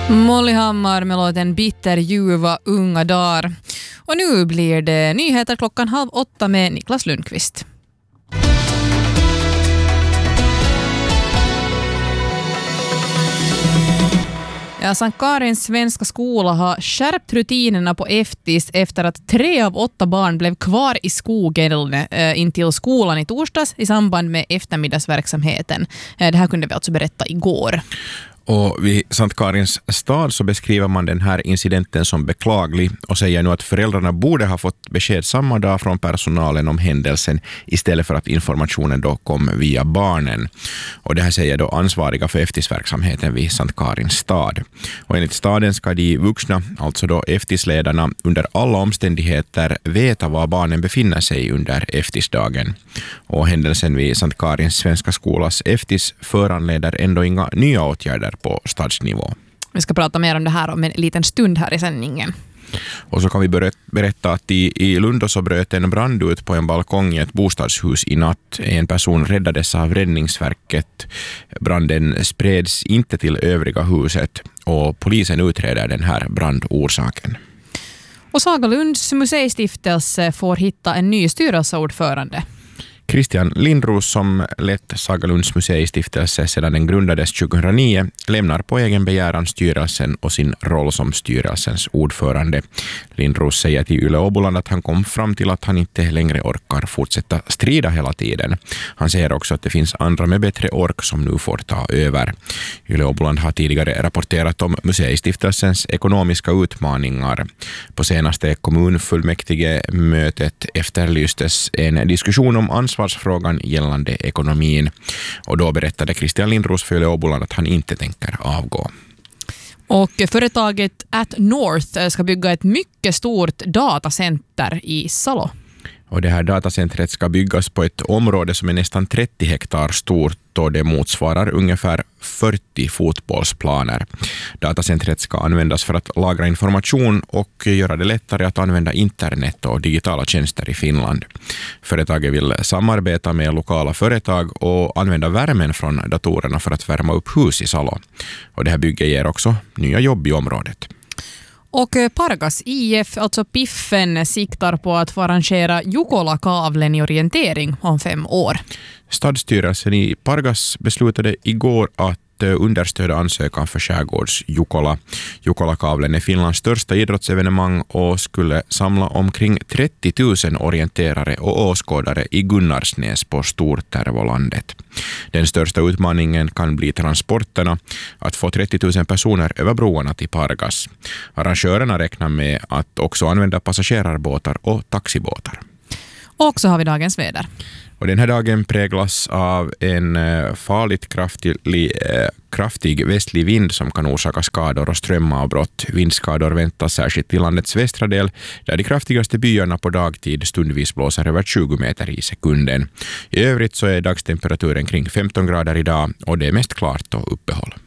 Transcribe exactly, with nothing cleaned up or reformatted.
Molly Hammar med låten Bitter ljuva unga dagar. Och nu blir det nyheter klockan halv åtta med Niklas Lundqvist. Ja, Sankt Karins svenska skola har skärpt rutinerna på eftis efter att tre av åtta barn blev kvar i skogen äh, intill skolan i torsdags i samband med eftermiddagsverksamheten. Äh, det här kunde vi alltså berätta igår. Och vid Sankt Karins stad så beskriver man den här incidenten som beklaglig och säger nu att föräldrarna borde ha fått besked samma dag från personalen om händelsen istället för att informationen då kom via barnen. Och det här säger då ansvariga för eftisverksamheten vid Sankt Karins stad. Och enligt staden ska de vuxna, alltså då eftisledarna, under alla omständigheter veta var barnen befinner sig under eftisdagen. Och händelsen vid Sankt Karins svenska skolas eftis föranleder ändå inga nya åtgärder på stadsnivå. Vi ska prata mer om det här om en liten stund här i sändningen. Och så kan vi berätta att i, i Lund så bröt en brand ut på en balkong i ett bostadshus i natt. En person räddades av räddningsverket. Branden spreds inte till övriga huset och polisen utreder den här brandorsaken. Och Sagalunds museistiftelse får hitta en ny styrelseordförande. Christian Lindros, som lett Sagalunds museistiftelse sedan den grundades tjugohundranio, lämnar på egen begäran styrelsen och sin roll som styrelsens ordförande. Lindros säger till Yle Åboland att han kom fram till att han inte längre orkar fortsätta strida hela tiden. Han säger också att det finns andra med bättre ork som nu får ta över. Yle Åboland har tidigare rapporterat om museistiftelsens ekonomiska utmaningar. På senaste kommunfullmäktige-mötet efterlystes en diskussion om ansvar ansvarsfrågan gällande ekonomin. Och då berättade Christian Lindros för Yle Åboland att han inte tänker avgå. Och företaget At North ska bygga ett mycket stort datacenter i Salo. Och det här datacentret ska byggas på ett område som är nästan trettio hektar stort och det motsvarar ungefär fyrtio fotbollsplaner. Datacentret ska användas för att lagra information och göra det lättare att använda internet och digitala tjänster i Finland. Företaget vill samarbeta med lokala företag och använda värmen från datorerna för att värma upp hus i Salo. Och det här bygget ger också nya jobb i området. Och Pargas I F, alltså Piffen, siktar på att få arrangera Jukola-kavlen i orientering om fem år. Stadsstyrelsen i Pargas beslutade igår att understöda ansökan för skärgårds Jukola. Jukola-kavlen är Finlands största idrottsevenemang och skulle samla omkring trettio tusen orienterare och åskådare i Gunnarsnäs på Stortervolandet. Den största utmaningen kan bli transporterna, att få trettio tusen personer över broarna till Pargas. Arrangörerna räknar med att också använda passagerarbåtar och taxibåtar. Och så har vi dagens väder. Och den här dagen präglas av en farligt kraftig, kraftig västlig vind som kan orsaka skador och strömavbrott. Vindskador väntas särskilt i landets västra del, där de kraftigaste byarna på dagtid stundvis blåser över tjugo meter i sekunden. I övrigt så är dagstemperaturen kring femton grader idag och det är mest klart och uppehåll.